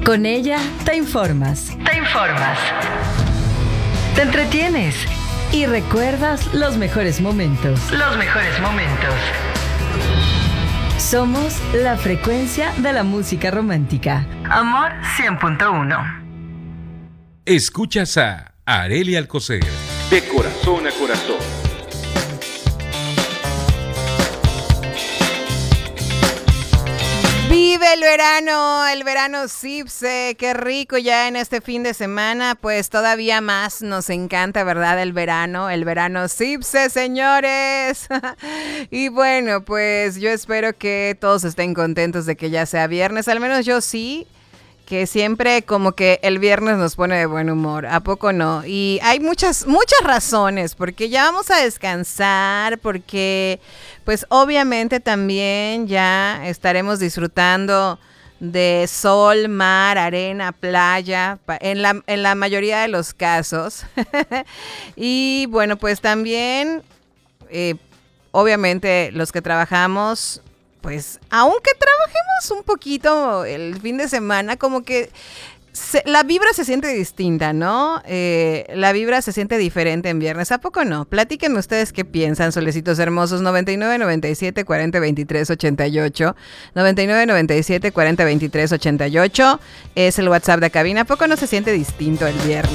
Con ella te informas. Te entretienes y recuerdas los mejores momentos. Somos la frecuencia de la música romántica. Amor 100.1. Escuchas a Arely Alcocer. De corazón a corazón. Vive el verano Cipse, qué rico ya en este fin de semana, pues todavía más nos encanta, ¿verdad? El verano Cipse, señores. Y bueno, pues yo espero que todos estén contentos de que ya sea viernes, al menos yo sí, que siempre como que el viernes nos pone de buen humor, ¿a poco no? Y hay muchas razones, porque ya vamos a descansar, porque pues obviamente también ya estaremos disfrutando de sol, mar, arena, playa, en la mayoría de los casos. Y bueno, pues también, obviamente los que trabajamos, pues aunque trabajemos un poquito el fin de semana, como que la vibra se siente distinta, ¿no? La vibra se siente diferente en viernes. ¿A poco no? Platíquenme ustedes qué piensan, solecitos hermosos. 99 97 40 23 88. 99 97 40 23 88 es el WhatsApp de cabina. ¿A poco no se siente distinto el viernes?